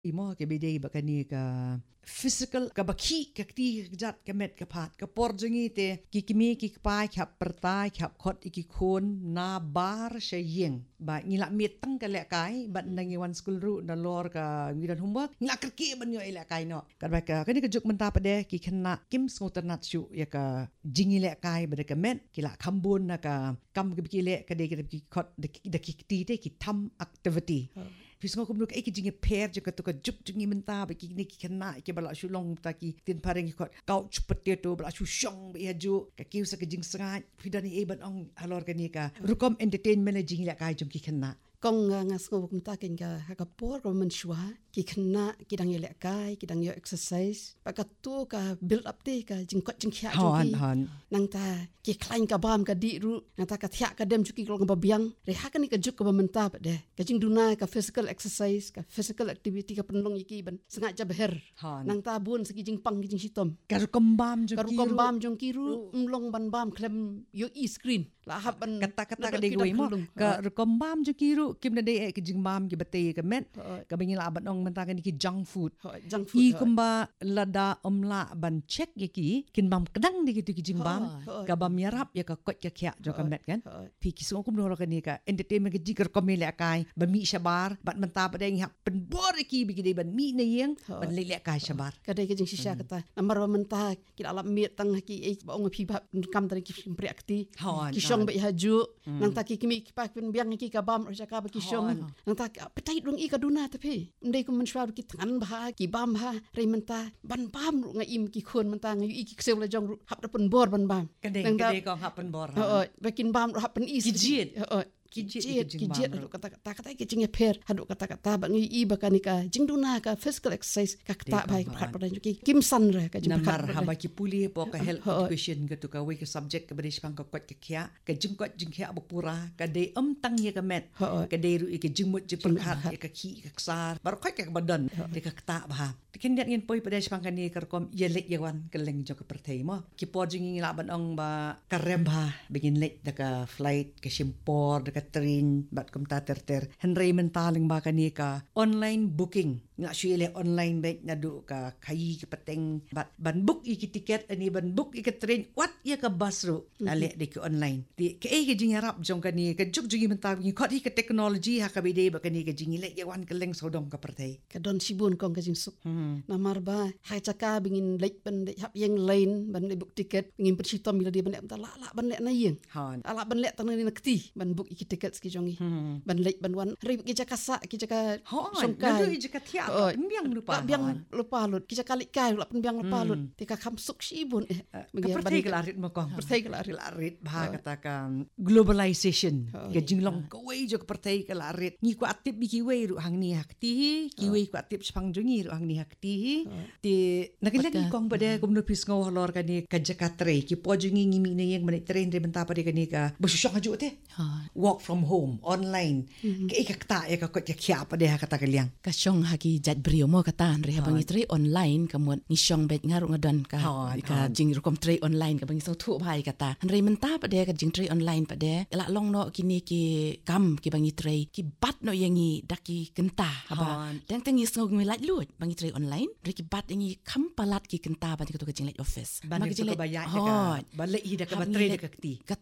Imo ke bedai bakani ka physical ka baki ka ti jat ka met ka phat ka porjungi te ki kimi ki pai khap pertai khap khot iki khon na bar she yeng ba ngila mit tang ka le kai bat nangi wan school ru na lor ka ngidan homework ngila kerki ban yo ile kai no ka ba ka kani ka juk menta pade ki khna kim snoternat shu ya ka jingi le kai ba ka met kila khambun na ka kam ki le ka de ki khot de ki ti te ki tham activity Pisngo ko mnuk iki jinge pair jaka to ka juk jingi menta ba ki ni ki kana ki bala shu long ta ki tin pareng ki kot couch potato bala shu shong ba ju ka ki sa ka jing sangat pidani e ban ong alor ka ni ka rukom entertainment jingi la kai jum ki kana Kong ngas ngo kum ta ken ka por ko men shwa ki khna ki dang yele kai ki dang yo exercise pa ka tu ka build up te ka jing kot jing khya han nang ta ki klain ka bam ka di ru nang ta ka thya ka dem chuki ko ba biang re ha ka ni ka juk ka menta pa de ka jing duna ka physical exercise ka physical activity ka penlong yiki ban sengat ja beher nang ta bun segi jing pang ki jing sitom ka rukom bam jong ki ru mlong ban bam klem yo e screen la hab ban kata ka de goi mo ka rukom bam ju ki ru kim na de ki jing bam ki bate ka met ka bingin la ban ong menta ka ni ki junk food i kumba lada omla ban check yaki kin bam kadang di ki jing bam ka bam yarap ya ka kot ka khya jo ka met kan pi ki so kum no ka ni ka entertainment ki jigar ko mele kai ban mi shabar ban menta pa de hak pen bor ki bi ki ban mi ne yeng ban le kai shabar ka de ki jing shisha kata namar menta ki ala mi tang ki e ba ong pi ba kam tari ki preakti ki shong ba haju nang ta ki mi ki pa pen biang ki ka bam ja ka ba ki shong nang ta petai rung i ka duna ta pe ndai ko men shwa ki tangan ba ki bam ha re menta ban bam ru nga im ki khon menta nga i ki sel la jong ru hap da pen bor ban bam ka de ko hap pen bor ba kin bam ru hap pen is ki jit kata ki jinge per hadu kata ba ngi i ba kanika jingduna ka physical exercise ka kata bai ka phat padan ki kim san re ka jing namar haba ki puli po ka health education ka to ka we ka subject ka berish pang ka kot ka khya ka jing kot jing khya bu pura ka de tang ye ka met ka de ru ki jing mut je perkhat ka ki ka sar bar kot ka badan de ka kata ba kin dat ngin poi padesh pang ka ni ka kom ye lek yawan ka leng jo ka perthei mo ki po jing ngi la ban ong ba ka remba begin lek da ka flight ka shimpor da train bat kum ta ter henry mentaling ba kani ka online booking nga syele online bet na do ka kai ki pateng bat ban book iki tiket ani ban book iki train what ya ka bus ro ale de ki online ti ke ki jing harap jong kani ka juk jugi mentang ki khot hi ka technology ha ka bide ba kani ka jing le ya wan ka leng sodong ka pertai ka don sibun kong ka jing suk namar ba hai chaka bingin lek ban de hap yang lain ban de book tiket bingin persitom bila dia ban le la ban le na yeng ala ban le tan ni nakti ban book iki tiket ski jongi ban lek ban wan ri ki jaka sa ki jaka songkai ndu jaka thia biang lupa lut ki jaka likai la biang lupa lut tika kham suk sibun pertai kelarit mo kong pertai kelarit ba katakan globalization ke jinglong ko wei jo pertai kelarit ni ko atip bi ki wei ru hang ni hakti ki wei ko atip spang jongi ru hang ni hakti ti nakilagi kong bade kum no pis ngo lor kani ka jaka tre ki po jongi ngimi ne yang mane train re benta pa de kani ka busyong aju te work from home online ke ikakta ya ka kot ya khya pa de ha kata kaliang ka syong haki jat brio mo kata re ha bangi tre online kamot ni syong bet ngaru ngadan ka jing rukom tre online ka bangi so thu bai kata re menta pa de ka jing tre online pa de la long no kini ki kam ki bangi tre ki bat no yangi daki kenta haba dang tengi sngog mi laj lut bangi tre online re ki bat yangi kam palat ki kenta ba ki to ka jing laj office bangi jing laj bayat ka balik hi da ka tre de ka ti